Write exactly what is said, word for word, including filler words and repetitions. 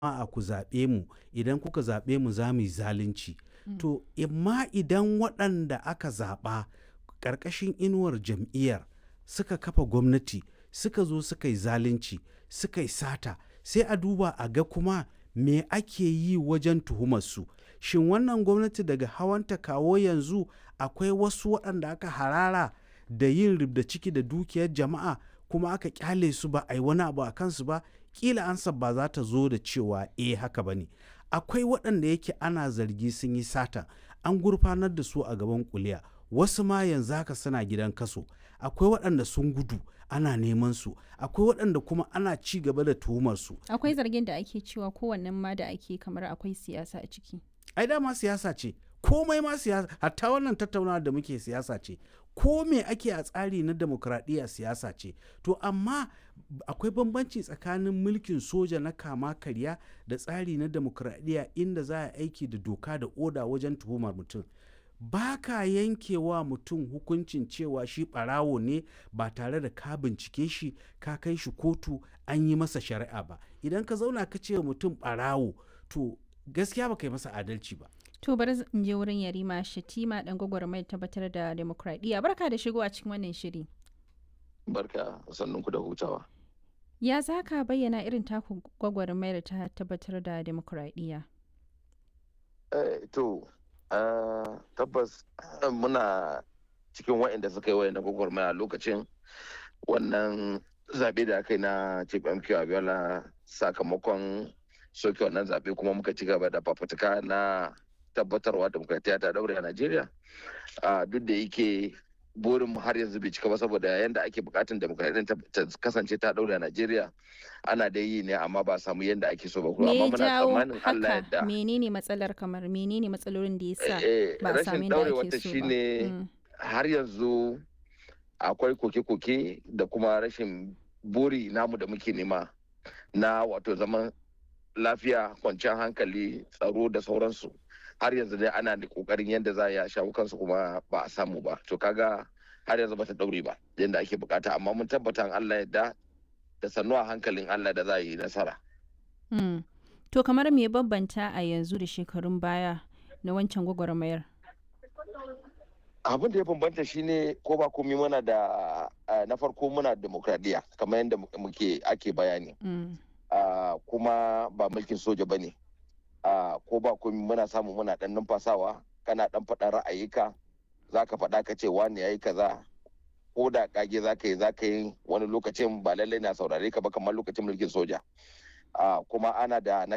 a ku zaɓe mu, idan kuka zaɓe mu za mu yi zalunci. To imma idan waɗanda aka zaɓa ƙarƙashin inuwar jam'iyyar suka kafa gwamnati suka zo suka yi zalunci suka yi sata, sai a duba a ga kuma me ake yi wajen tuhumarsu. Shin wannan gwamnati daga hawanta kawo yanzu akwai wasu waɗanda aka harara da yin rubda ciki da dukiyar jama'a kuma aka kyale su ba a yi wani abu a kansu ba? Kila ansa ba za ta zo da cewa eh haka ba ne. Akwai waɗanda yake ana zargi sun yi sata, an gurfanar da su a gaban kuliya, wasu ma yanzu haka suna gidan kaso. Akwai waɗanda sun gudu ana neman su, akwai waɗanda kuma ana ci gaba da tuhumar su. Akwai zargin da ake cewa kowannen ma da ake kamar akwai siyasa a ciki. Ai dama siyasa ce, komai ma siyasa, hatta wannan tattaunawa da muke siyasa ce. Ko me ake a tsari na demokradiyya siyasa ce. To amma akwai bambanci tsakanin mulkin soja na kama karya da tsari na demokradiyya inda za a aiki da doka da oda wajen tuhumar mutum. Ba ka yankewa mutum hukuncin cewa shi ɓarawo ne ba tare da ka bincike shi ka kai shi kotu an yi masa shari'a ba. Idan ka zauna ka ce mutum ɓarawo, to gaskiya ba ka yi masa adalci ba. To bari in je wurin Yarima Shatima dan gwagwarmayar tabbatar da demokradiyya. Barka da shigo a cikin wannan shiri. Barka, sannunku da hutawa. Ya za ka bayyana irin taku gwagwarmayar ta tabbatar da demokradiyya? Eh, to, uh, tabbas muna cikin waɗanda suka yi waɗanda gwagwarmaya lokacin wannan zaɓe da aka yi na Chief M K Abiola, sakamakon soke wannan zaɓe kuma muka ci gaba da fafutuka na tabbatarwa demokradiyya ta daure a Najeriya. Duk da yake burin har yanzu bai cika ba saboda yadda ake bukatun demokradiyya ta kasance ta daure a Najeriya ana da yi ne amma ba samu yadda ake so ba. Me jawo haka? Menene matsalar kamar menene matsalolin da yasa ba a samu yadda ake so ba? Rashin daurewar shine har yanzu akwai koke-koke da kuma rashin buri namu da muke nema na wato zaman lafiya, kwanciyar hankali, tsaro da sauransu. Har yanzu dai ana da kokarin yadda za a shawo kansu kuma ba a samu ba. To kaga har yanzu ba ta daure ba yadda ake bukata, amma mun tabbata Allah yadda da sannu a hankalin Allah da za a yi nasara. Mm. To kamar me bambanta a yanzu da shekarun baya na wancan gwagwarmayar? Abin da ya bambanta shine ko ba komai muna da na farko muna demokradiyya kamar yadda muke ake bayani. Mm. Uh, kuma ba mulkin soja ba ne. Uh, ko ba komai muna samu muna dan numfasawa, kana dan faɗa ra'ayika, za ka faɗa ka ce wani ya yi kaza, ko da kage za ka yi za ka yi wani lokacin ba lallai na saurare ka ba kamar lokacin mulkin soja. Uh, kuma ana da na